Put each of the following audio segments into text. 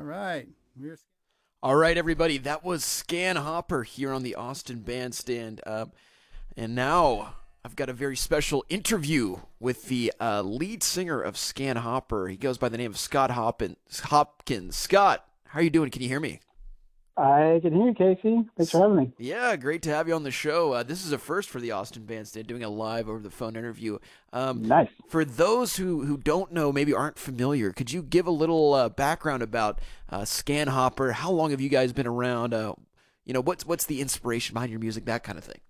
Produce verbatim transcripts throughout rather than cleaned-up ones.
right. We're All right, everybody. That was Scan Hopper here on the Austin Bandstand. Uh, and now I've got a very special interview with the uh, lead singer of Scan Hopper. He goes by the name of Scott Hopkins. Hopkins. Scott, how are you doing? Can you hear me? I can hear you, Casey. Thanks for having me. Yeah, great to have you on the show. Uh, this is a first for the Austin Bandstand, doing a live over the phone interview. Um, nice. For those who, who don't know, maybe aren't familiar, could you give a little uh, background about uh, Scan Hopper? How long have you guys been around? Uh, you know, what's what's the inspiration behind your music? That kind of thing.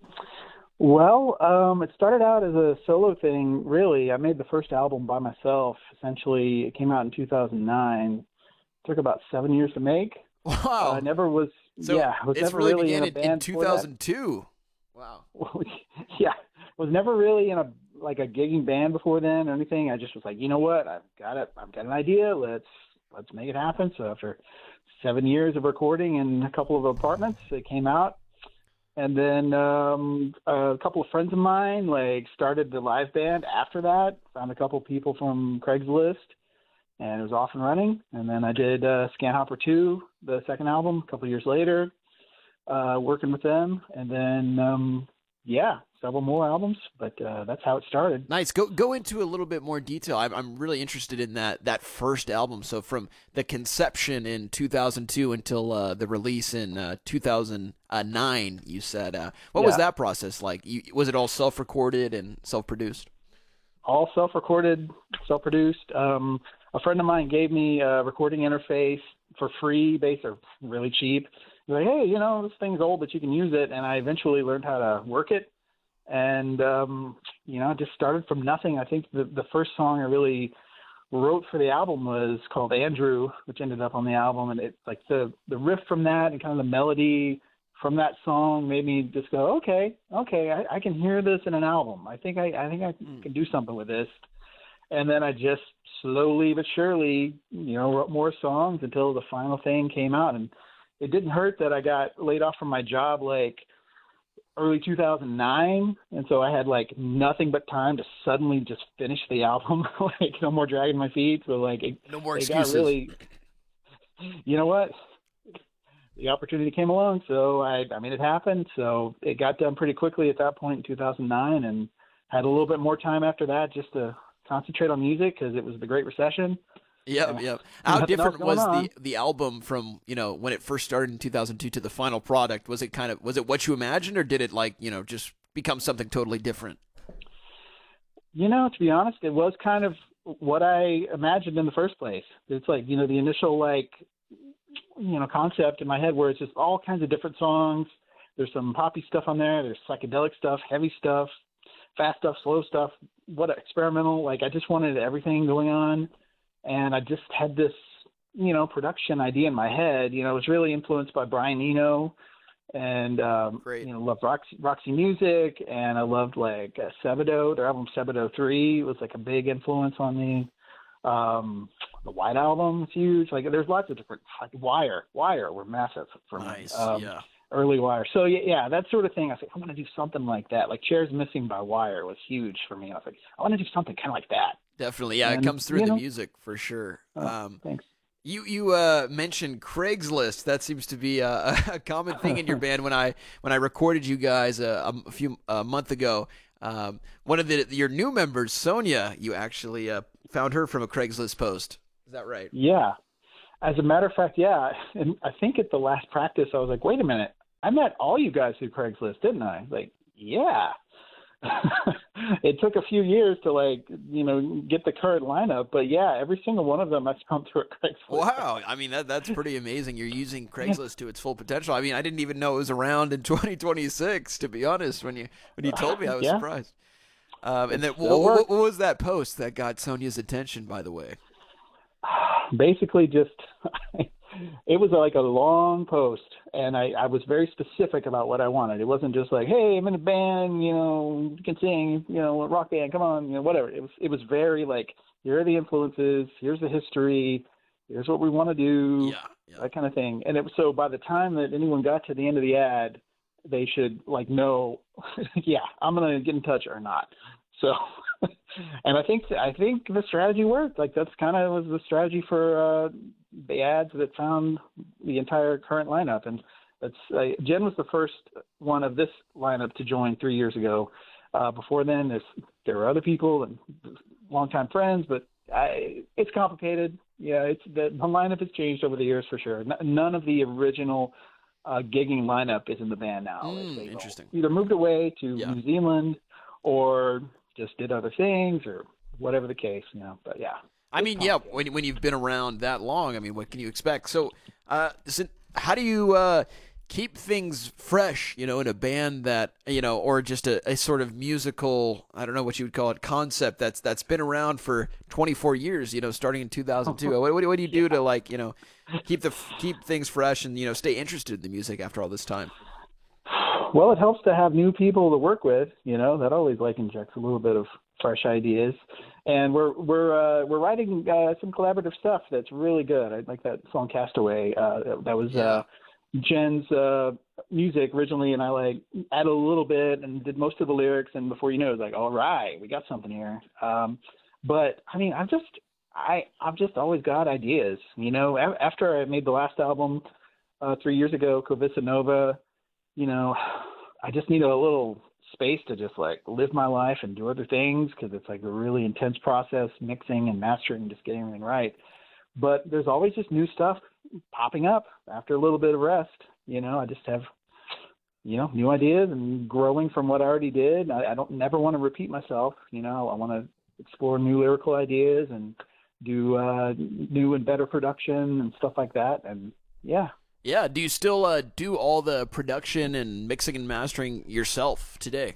Well, um, it started out as a solo thing. Really, I made the first album by myself. Essentially, it came out in two thousand nine. It took about seven years to make. Wow. Uh, I never was. So yeah, was it's never really, really began in a in, band in two thousand two. Wow. Well, yeah, was never really in a like a gigging band before then or anything. I just was like, you know what, I've got it. I've got an idea. Let's let's make it happen. So after seven years of recording in a couple of apartments, it came out. And then um, a couple of friends of mine like started the live band after that. Found a couple of people from Craigslist, and it was off and running. And then I did uh, Scan Hopper two, the second album, a couple of years later, uh, working with them. And then, um, yeah, several more albums. But uh, that's how it started. Nice. Go go into a little bit more detail. I'm I'm really interested in that that first album. So from the conception in two thousand two until uh, the release in uh, two thousand nine, you said. Uh, what Yeah. was that process like? You, was it all self-recorded and self-produced? All self-recorded, self-produced. Um, a friend of mine gave me a recording interface for free, based or really cheap. He's like, hey, you know, this thing's old, but you can use it. And I eventually learned how to work it. And, um, you know, it just started from nothing. I think the, the first song I really wrote for the album was called Andrew, which ended up on the album. And it like the, the riff from that and kind of the melody from that song made me just go, okay, okay, I, I can hear this in an album. I think I, I think I Mm. can do something with this. And then I just slowly but surely, you know, wrote more songs until the final thing came out. And it didn't hurt that I got laid off from my job like early two thousand nine. And so I had like nothing but time to suddenly just finish the album, like no more dragging my feet. So like it, No more it excuses. got really, you know what? The opportunity came along, so I, I made it happen. So it got done pretty quickly at that point in two thousand nine, and had a little bit more time after that just to concentrate on music because it was the Great Recession. Yep, Yeah. yep. How Nothing different else going was on. the the album from, you know, when it first started in two thousand two to the final product? Was it kind of was it what you imagined, or did it like, you know, just become something totally different? You know, to be honest, it was kind of what I imagined in the first place. It's like, you know, the initial like, you know, concept in my head where it's just all kinds of different songs. There's some poppy stuff on there. There's psychedelic stuff, heavy stuff, fast stuff, slow stuff, what experimental. Like I just wanted everything going on. And I just had this, you know, production idea in my head. You know, I was really influenced by Brian Eno and, um, Great. you know, loved Roxy, Roxy Music. And I loved like uh, Sebadoh, their album Sebadoh three was like a big influence on me. Um, the White Album was huge. Like there's lots of different, like Wire, Wire were massive for Nice. me. Um, Yeah. Early Wire. So yeah, yeah, that sort of thing. I was like, I want to do something like that. Like Chairs Missing by Wire was huge for me. I was like, I want to do something kind of like that. Definitely. Yeah, it And, comes through you the know- music for sure. Oh, Um Thanks. You you uh, mentioned Craigslist. That seems to be a, a common thing in your band. When I when I recorded you guys a, a few a month ago, um, one of the your new members, Sonia, you actually uh, found her from a Craigslist post. Is that right? Yeah. As a matter of fact, yeah. And I think at the last practice, I was like, wait a minute. I met all you guys through Craigslist, didn't I? Like, yeah. It took a few years to like, you know, get the current lineup, but yeah, every single one of them I found through a Craigslist. Wow, I mean that that's pretty amazing. You're using Craigslist to its full potential. I mean, I didn't even know it was around in twenty twenty-six. To be honest, when you when you told me, I was Yeah. surprised. Um, and then, still what, works. what, what was that post that got Sonia's attention? By the way. Basically just it was like a long post, and I, I was very specific about what I wanted. It wasn't just like, hey, I'm in a band, you know, you can sing, you know, rock band, come on, you know, whatever. It was it was very like, here are the influences, here's the history, here's what we want to do, Yeah, yeah. that kind of thing. And it was, so by the time that anyone got to the end of the ad, they should like know, yeah, I'm gonna get in touch or not. So and I think I think the strategy worked. Like that's kind of was the strategy for uh, the ads that found the entire current lineup. And that's uh, Jen was the first one of this lineup to join three years ago. Uh, before then, there's, there were other people and longtime friends, but I, it's complicated. Yeah, it's the, the lineup has changed over the years for sure. N- none of the original uh, gigging lineup is in the band now. Mm, they interesting. Either moved away to Yeah. New Zealand or just did other things or whatever the case, you know. But yeah. I mean, yeah, when when you've been around that long, I mean, what can you expect? So, uh, so how do you uh, keep things fresh, you know, in a band that, you know, or just a, a sort of musical, I don't know what you would call it, concept that's that's been around for twenty-four years, you know, starting in two thousand two. what, what, what do you do yeah. to, like, you know, keep the keep things fresh and, you know, stay interested in the music after all this time? Well, it helps to have new people to work with, you know, that always like injects a little bit of fresh ideas. And we're we're uh, we're writing uh, some collaborative stuff that's really good. I like that song "Castaway." Uh, that was yeah. uh, Jen's uh, music originally, and I like added a little bit and did most of the lyrics. And before you know it, it was like, all right, we got something here. Um, but I mean, I've just I I've just always got ideas. You know, a- after I made the last album uh, three years ago, Covisa Nova, you know, I just need a little space to just like live my life and do other things because it's like a really intense process, mixing and mastering, just getting everything right. But there's always just new stuff popping up after a little bit of rest. You know, I just have, you know, new ideas and growing from what I already did. I, I don't never want to repeat myself. You know, I want to explore new lyrical ideas and do uh, new and better production and stuff like that. And yeah. Yeah, do you still uh, do all the production and mixing and mastering yourself today?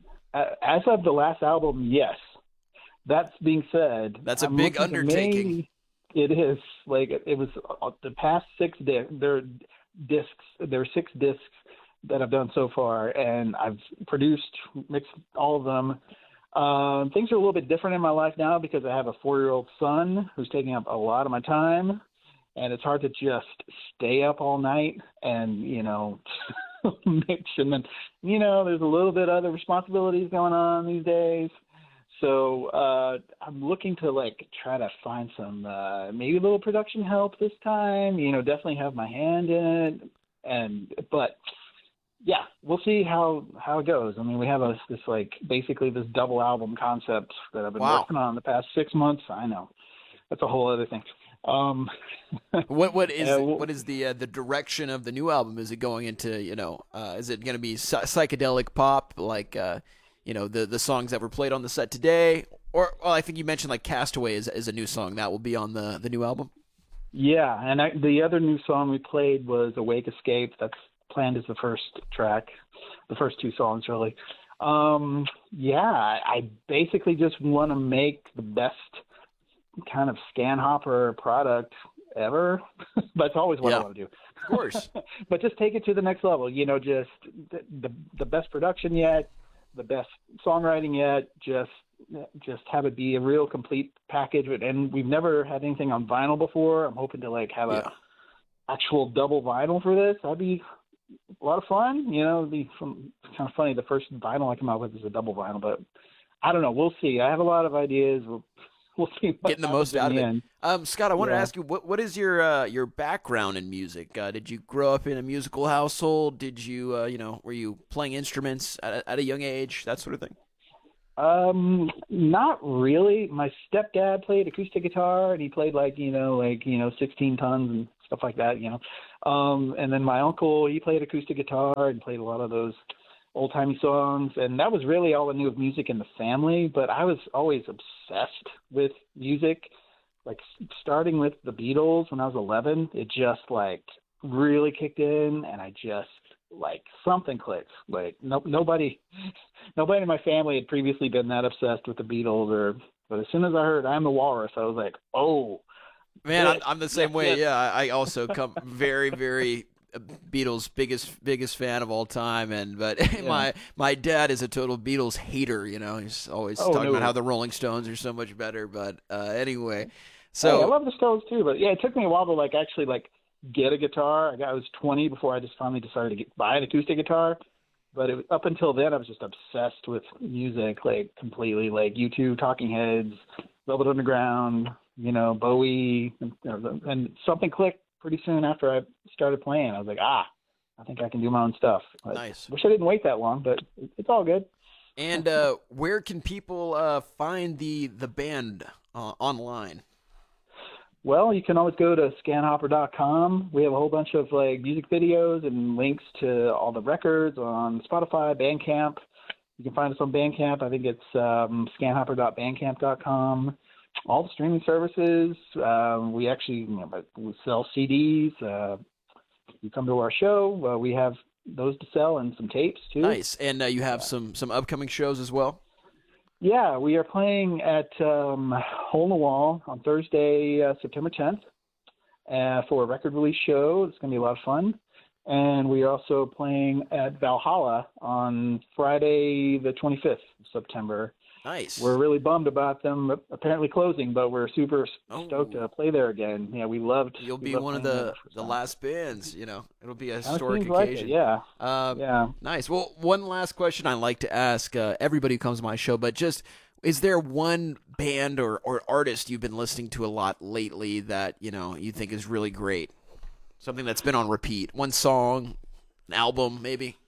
As of the last album, yes. That's being said, that's a I'm big undertaking. Maybe, it is like it was uh, the past six discs. There are discs. There are six discs that I've done so far, and I've produced, mixed all of them. Um, things are a little bit different in my life now because I have a four-year-old son who's taking up a lot of my time. And it's hard to just stay up all night and, you know, mix. And then, you know, there's a little bit of other responsibilities going on these days. So uh, I'm looking to, like, try to find some uh, maybe a little production help this time, you know, definitely have my hand in it. And but, yeah, we'll see how, how it goes. I mean, we have a, this, like, basically this double album concept that I've been wow. working on the past six months. I know. That's a whole other thing. Um, what what is uh, well, what is the uh, the direction of the new album? Is it going into, you know, uh, is it going to be psy- psychedelic pop like uh, you know, the the songs that were played on the set today? Or well, I think you mentioned like "Castaway" is is a new song that will be on the the new album. Yeah, and I, the other new song we played was "Awake Escape." That's planned as the first track, the first two songs really. Um, yeah, I basically just want to make the best kind of Scanhopper product ever. That's always what yeah, I want to do. Of course. But just take it to the next level, you know, just the, the the best production yet, the best songwriting yet, just just have it be a real complete package. And we've never had anything on vinyl before. I'm hoping to like have yeah. a actual double vinyl for this. That'd be a lot of fun, you know. It'd be some, kind of funny. The first vinyl I come out with is a double vinyl, but I don't know. We'll see. I have a lot of ideas. We'll We'll see getting the most out of it. Um, Scott, I wanted yeah. to ask you, what what is your uh, your background in music? Uh, did you grow up in a musical household? Did you, uh, you know, were you playing instruments at a, at a young age, that sort of thing? Um, not really. My stepdad played acoustic guitar, and he played like you know, like you know, sixteen tons and stuff like that, you know. Um, and then my uncle, he played acoustic guitar and played a lot of those old-timey songs, and that was really all I knew of music in the family. But I was always obsessed with music, like starting with the Beatles when I was eleven. It just like really kicked in, and I just like something clicked. Like no, nobody, nobody in my family had previously been that obsessed with the Beatles. Or, but as soon as I heard "I'm the Walrus," I was like, "Oh, man, I'm, I'm the same yes, way." yes. Yeah, I also come very, very. Beatles biggest biggest fan of all time, and but yeah. my my dad is a total Beatles hater. You know, he's always oh, talking no. about how the Rolling Stones are so much better. But uh, anyway, so hey, I love the Stones too. But yeah, it took me a while to like actually like get a guitar. I, got, I was twenty before I just finally decided to get, buy an acoustic guitar. but it, up until then, I was just obsessed with music, like completely, like U two, Talking Heads, Velvet Underground, you know, Bowie, and, and something clicked pretty soon after I started playing. I was like, ah, I think I can do my own stuff. But Nice. Wish I didn't wait that long, but it's all good. And uh, where can people uh, find the the band uh, online? Well, you can always go to scan hopper dot com. We have a whole bunch of like music videos and links to all the records on Spotify, Bandcamp. You can find us on Bandcamp. I think it's um, scan hopper dot bandcamp dot com. All the streaming services. Um, we actually you know, we sell C Ds. Uh, you come to our show, uh, we have those to sell and some tapes too. Nice. And uh, you have some some upcoming shows as well? Yeah, we are playing at um, Hole in the Wall on Thursday, uh, September tenth, uh, for a record release show. It's going to be a lot of fun. And we are also playing at Valhalla on Friday, the twenty-fifth of September. Nice. We're really bummed about them apparently closing, but we're super stoked Oh. to play there again. Yeah, we loved. You'll we be loved one of playing the, there for the some. last bands, you know. It'll be a Kinda historic seems like it, occasion. yeah. Uh, Yeah. Nice. Well, one last question I like to ask uh, everybody who comes to my show, but just is there one band or, or artist you've been listening to a lot lately that, you know, you think is really great? Something that's been on repeat. One song, an album, maybe?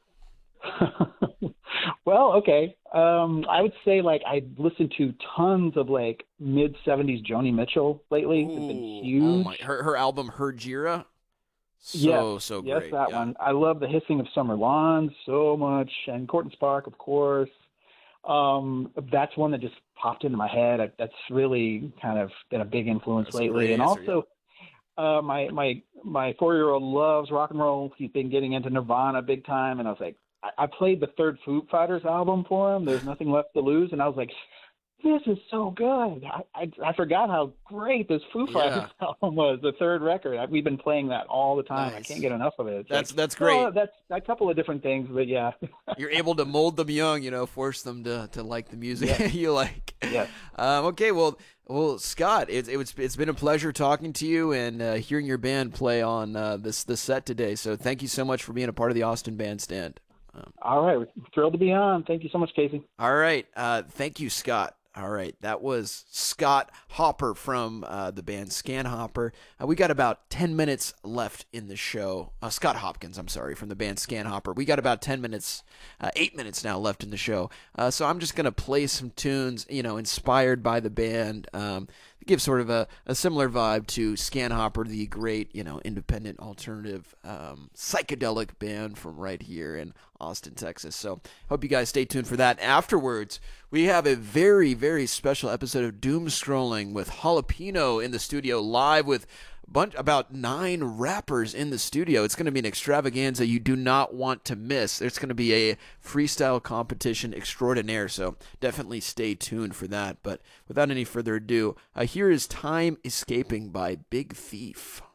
Well, okay. Um, I would say like I listened to tons of like mid seventies Joni Mitchell lately. It's been Ooh, huge. Oh my, her, her album, Her Jira? So, yes, so yes, great. that yeah. one. I love the hissing of summer lawns so much, and Courtney Spark, of course. Um, that's one that just popped into my head. I, that's really kind of been a big influence That's a lately. great And answer, also, uh, my my my four year old loves rock and roll. He's been getting into Nirvana big time, and I was like, I, I played the third Foo Fighters album for him. There's Nothing Left to Lose, and I was like, this is so good. I, I, I forgot how great this Foo Fighters Yeah. album was, the third record. I, we've been playing that all the time. Nice. I can't get enough of it. It's That's like, that's great. oh, that's a couple of different things, but yeah. You're able to mold them young, you know, force them to, to like the music Yeah. you like. Yeah. Um, okay, well, well, Scott, it, it was it's been a pleasure talking to you and uh, hearing your band play on uh, this this set today. So thank you so much for being a part of the Austin Bandstand. Um, All right. We're thrilled to be on. Thank you so much, Casey. all right, uh, thank you, Scott. All right, that was Scott Hopper from uh, the band Scan Hopper. Uh, we got about ten minutes left in the show. Uh, Scott Hopkins, I'm sorry, from the band Scan Hopper. We got about ten minutes, uh, eight minutes now left in the show. Uh, so I'm just going to play some tunes, you know, inspired by the band. Um, give sort of a, a similar vibe to Scan Hopper, the great, you know, independent alternative um, psychedelic band from right here in Austin, Texas. So hope you guys stay tuned for that. Afterwards, we have a very, very special episode of Doom Scrolling with Jalapeno in the studio, live with bunch about nine rappers in the studio. It's going to be an extravaganza you do not want to miss. There's going to be a freestyle competition extraordinaire, so definitely stay tuned for that. But without any further ado, uh, here is Time Escaping by Big Thief.